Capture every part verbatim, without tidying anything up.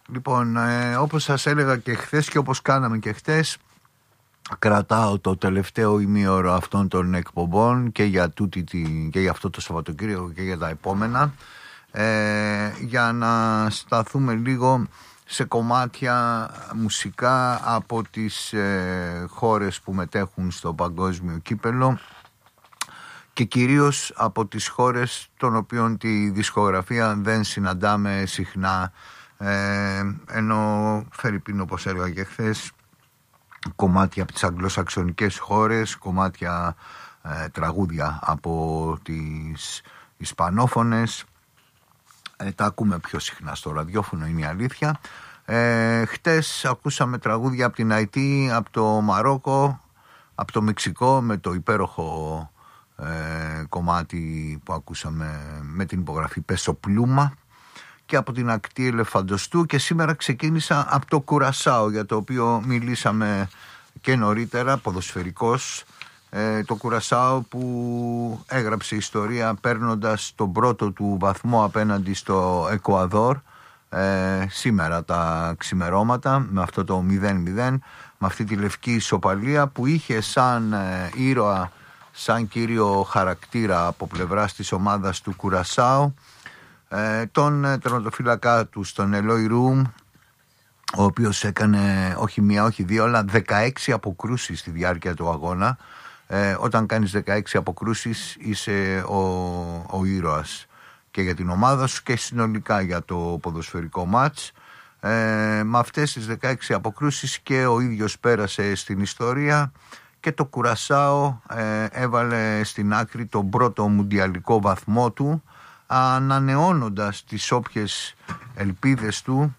Λοιπόν, ε, όπως σας έλεγα και χθες και όπως κάναμε και χθες, κρατάω το τελευταίο ημίωρο αυτών των εκπομπών και για, τούτη, και για αυτό το Σαββατοκύριακο και για τα επόμενα, ε, για να σταθούμε λίγο σε κομμάτια μουσικά από τις ε, χώρες που μετέχουν στο παγκόσμιο κύπελλο και κυρίως από τις χώρες των οποίων τη δισκογραφία δεν συναντάμε συχνά, ε, ενώ φερειπίν, όπως έλεγα και χθες, κομμάτια από τις αγγλοσαξονικές χώρες, κομμάτια ε, τραγούδια από τις ισπανόφωνες, ε, τα ακούμε πιο συχνά στο ραδιόφωνο, είναι η αλήθεια. Ε, χτες ακούσαμε τραγούδια από την Αϊτή, από το Μαρόκο, από το Μεξικό, με το υπέροχο ε, κομμάτι που ακούσαμε με την υπογραφή Πεσοπλούμα, και από την ακτή Ελεφαντοστού, και σήμερα ξεκίνησα από το Κουρασάο, για το οποίο μιλήσαμε και νωρίτερα, ποδοσφαιρικός. Ε, το Κουρασάο που έγραψε ιστορία παίρνοντας τον πρώτο του βαθμό απέναντι στο Εκουαδόρ ε, σήμερα τα ξημερώματα, με αυτό το μηδέν μηδέν, με αυτή τη λευκή ισοπαλία που είχε σαν ε, ήρωα, σαν κύριο χαρακτήρα από πλευράς της ομάδας του Κουρασάο ε, τον ε, τερματοφύλακα του, στον Ελόι Ρουμ, ο οποίος έκανε όχι μία όχι δύο αλλά δεκαέξι αποκρούσεις στη διάρκεια του αγώνα. Ε, όταν κάνεις δεκαέξι αποκρούσεις είσαι ο, ο ήρωας και για την ομάδα σου και συνολικά για το ποδοσφαιρικό μάτς. Ε, με αυτές τις δεκαέξι αποκρούσεις και ο ίδιος πέρασε στην ιστορία, και το Κουρασάο ε, έβαλε στην άκρη τον πρώτο μουντιαλικό βαθμό του, ανανεώνοντας τις όποιες ελπίδες του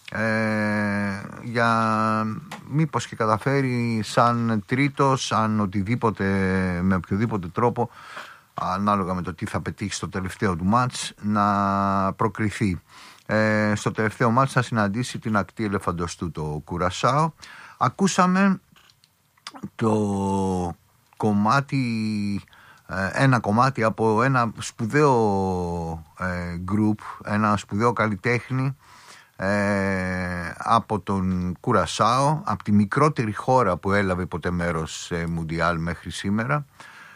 ε, για μήπως και καταφέρει σαν τρίτος, σαν οτιδήποτε, με οποιοδήποτε τρόπο, ανάλογα με το τι θα πετύχει στο τελευταίο του μάτς, να προκριθεί. Ε, στο τελευταίο μάτς θα συναντήσει την ακτή Ελεφαντοστού, το Κουρασάο. Ακούσαμε το κομμάτι, ένα κομμάτι από ένα σπουδαίο ε, group, ένα σπουδαίο καλλιτέχνη ε, από τον Κουρασάο, από τη μικρότερη χώρα που έλαβε ποτέ μέρος σε Μουντιάλ μέχρι σήμερα.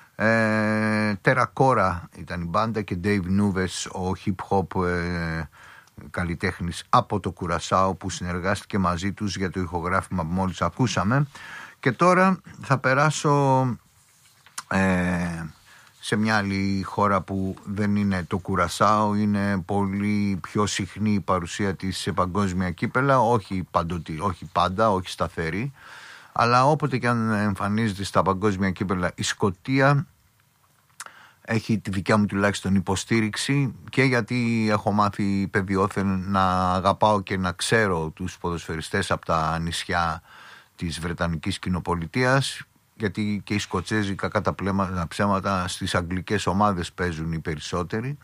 ε, Τερακόρα ήταν η μπάντα και Dave Nuves, ο hip hop ε, καλλιτέχνης από το Κουρασάο, που συνεργάστηκε μαζί τους για το ηχογράφημα που μόλις ακούσαμε. Και τώρα θα περάσω ε, σε μια άλλη χώρα που δεν είναι το Κουρασάο, είναι πολύ πιο συχνή η παρουσία της σε παγκόσμια κύπελα, όχι, παντοτε, όχι πάντα, όχι σταθερή, αλλά όποτε και αν εμφανίζεται στα παγκόσμια κύπελα η Σκωτία έχει τη δικιά μου τουλάχιστον υποστήριξη, και γιατί έχω μάθει παιδιόθεν να αγαπάω και να ξέρω τους ποδοσφαιριστές από τα νησιά της Βρετανικής κοινοπολιτείας, γιατί και οι Σκοτσέζοι κακά τα ψέματα στις αγγλικές ομάδες παίζουν οι περισσότεροι.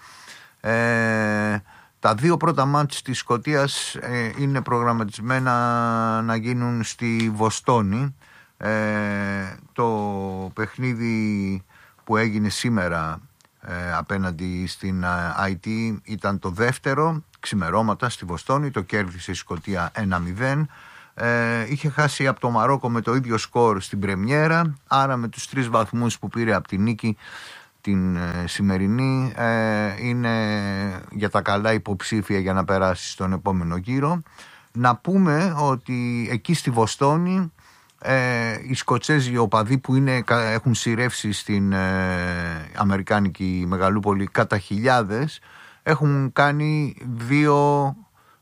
Ε, τα δύο πρώτα μάτς της Σκωτίας ε, είναι προγραμματισμένα να γίνουν στη Βοστόνη. Ε, το παιχνίδι που έγινε σήμερα ε, απέναντι στην άι τι ήταν το δεύτερο, ξημερώματα στη Βοστόνη, το κέρδισε η Σκωτία ένα μηδέν. Ε, είχε χάσει από το Μαρόκο με το ίδιο σκορ στην πρεμιέρα, άρα με τους τρεις βαθμούς που πήρε από τη νίκη την ε, σημερινή ε, είναι για τα καλά υποψήφια για να περάσει στον επόμενο γύρο. Να πούμε ότι εκεί στη Βοστόνη ε, οι Σκοτσέζοι οπαδοί που είναι, έχουν σειρεύσει στην ε, Αμερικάνικη μεγαλούπολη κατά χιλιάδες, έχουν κάνει δύο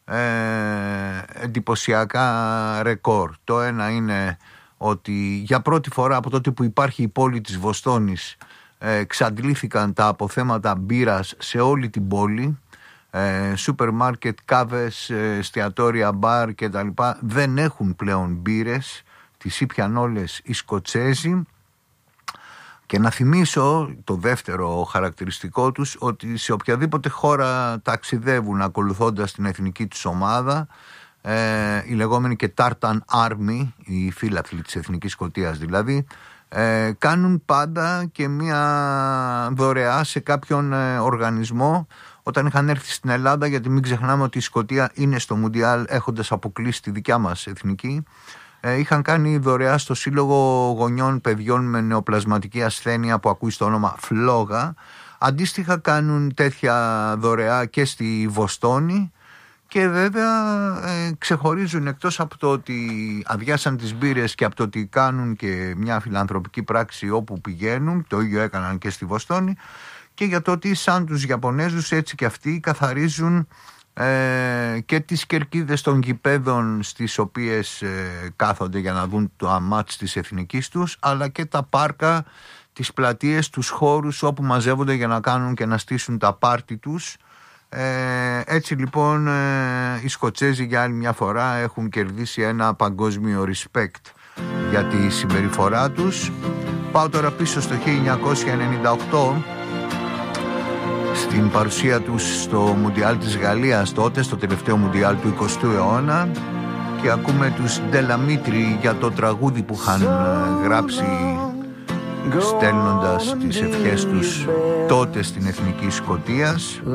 Ε, εντυπωσιακά ρεκόρ. Το ένα είναι ότι για πρώτη φορά από τότε που υπάρχει η πόλη της Βοστόνης ε, εξαντλήθηκαν τα αποθέματα μπύρας σε όλη την πόλη. ε, σούπερ μάρκετ, κάβες, ε, εστιατόρια, μπαρ και τα λοιπά δεν έχουν πλέον μπύρες, τις ήπιαν όλες οι Σκοτσέζοι. Και να θυμίσω το δεύτερο χαρακτηριστικό τους, ότι σε οποιαδήποτε χώρα ταξιδεύουν ακολουθώντας την εθνική τους ομάδα, ε, οι λεγόμενοι και Tartan Army, οι φίλαθλοι της Εθνικής Σκωτίας δηλαδή, ε, κάνουν πάντα και μια δωρεά σε κάποιον ε, οργανισμό, όταν είχαν έρθει στην Ελλάδα, γιατί μην ξεχνάμε ότι η Σκωτία είναι στο Μουντιάλ έχοντας αποκλείσει τη δικιά μας εθνική, ε, είχαν κάνει δωρεά στο Σύλλογο Γονιών Παιδιών με Νεοπλασματική Ασθένεια που ακούει στο όνομα Φλόγα. Αντίστοιχα κάνουν τέτοια δωρεά και στη Βοστόνη. Και βέβαια ε, ξεχωρίζουν, εκτός από το ότι αδειάσαν τις μπύρες και από το ότι κάνουν και μια φιλανθρωπική πράξη όπου πηγαίνουν, το ίδιο έκαναν και στη Βοστόνη, και για το ότι σαν τους Ιαπωνέζους έτσι και αυτοί καθαρίζουν ε, και τις κερκίδες των γηπέδων στις οποίες ε, κάθονται για να δουν το αμάτς της εθνικής τους, αλλά και τα πάρκα, τις πλατείες, τους χώρους όπου μαζεύονται για να κάνουν και να στήσουν τα πάρτι τους. Ε, έτσι λοιπόν ε, οι Σκοτσέζοι για άλλη μια φορά έχουν κερδίσει ένα παγκόσμιο respect για τη συμπεριφορά τους. Πάω τώρα πίσω στο χίλια εννιακόσια ενενήντα οκτώ, στην παρουσία τους στο Μουντιάλ της Γαλλίας τότε, στο τελευταίο Μουντιάλ του εικοστού αιώνα, και ακούμε τους Ντελαμίτρι για το τραγούδι που είχαν γράψει στέλνοντας τις ευχές τους τότε στην εθνική Σκωτίας.